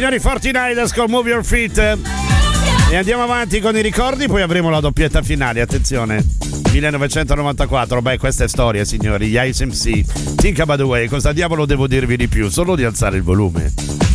signori, 49ers con Move Your Feet. E andiamo avanti con i ricordi, poi avremo la doppietta finale, attenzione. 1994, beh, questa è storia, signori. Gli Ice MC, Think About the Way, cosa diavolo devo dirvi di più? Solo di alzare il volume.